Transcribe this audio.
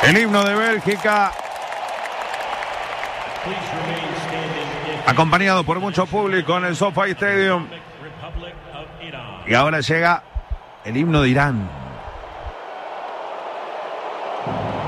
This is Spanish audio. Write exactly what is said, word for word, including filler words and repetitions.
El himno de Bélgica, acompañado por mucho público en el SoFi Stadium. Y ahora llega el himno de Irán.